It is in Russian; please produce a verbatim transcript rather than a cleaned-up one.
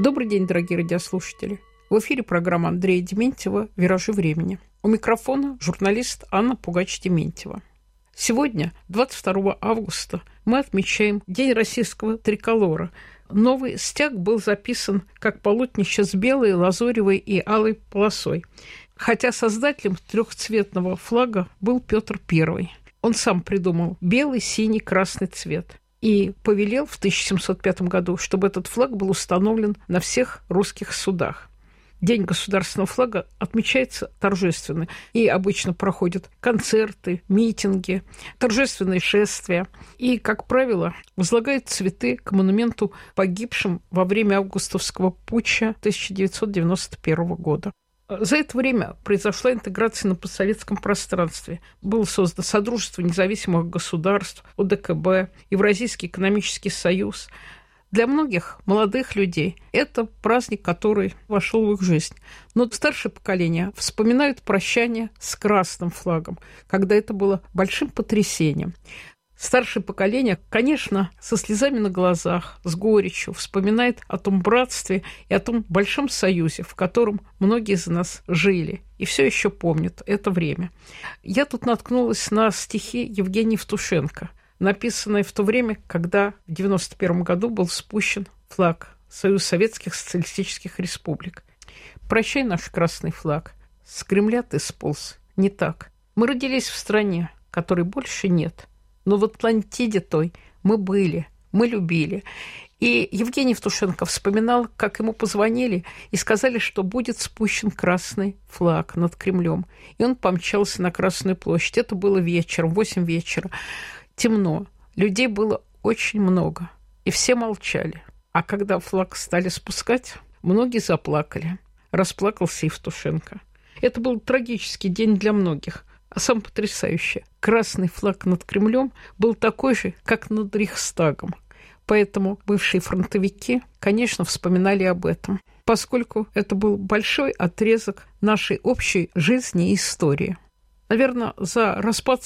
Добрый день, дорогие радиослушатели. В эфире программа Андрея Дементьева «Виражи времени». У микрофона журналист Анна Пугач-Дементьева. Сегодня, двадцать второго августа, мы отмечаем День российского триколора. Новый стяг был записан как полотнище с белой, лазоревой и алой полосой. Хотя создателем трехцветного флага был Петр Первый. Он сам придумал белый, синий, красный цвет и повелел в тысяча семьсот пятом году, чтобы этот флаг был установлен на всех русских судах. День государственного флага отмечается торжественно, и обычно проходят концерты, митинги, торжественные шествия. И, как правило, возлагают цветы к монументу погибшим во время августовского путча тысяча девятьсот девяносто первого года. За это время произошла интеграция на постсоветском пространстве. Было создано Содружество независимых государств, о дэ ка бэ, Евразийский экономический союз. Для многих молодых людей это праздник, который вошел в их жизнь. Но старшее поколение вспоминают прощание с красным флагом, когда это было большим потрясением. Старшее поколение, конечно, со слезами на глазах, с горечью вспоминает о том братстве и о том большом союзе, в котором многие из нас жили и все еще помнят это время. Я тут наткнулась на стихи Евгения Евтушенко, написанные в то время, когда в девяносто первом году был спущен флаг Союза Советских Социалистических Республик. «Прощай, наш красный флаг, с Кремля ты сполз, не так. Мы родились в стране, которой больше нет. Но в Атлантиде той мы были, мы любили». И Евгений Евтушенко вспоминал, как ему позвонили и сказали, что будет спущен красный флаг над Кремлем. И он помчался на Красную площадь. Это было вечером, в восемь вечера. Темно. Людей было очень много. И все молчали. А когда флаг стали спускать, многие заплакали. Расплакался Евтушенко. Это был трагический день для многих. А самое потрясающее, красный флаг над Кремлем был такой же, как над Рейхстагом. Поэтому бывшие фронтовики, конечно, вспоминали об этом, поскольку это был большой отрезок нашей общей жизни и истории. Наверное, за распад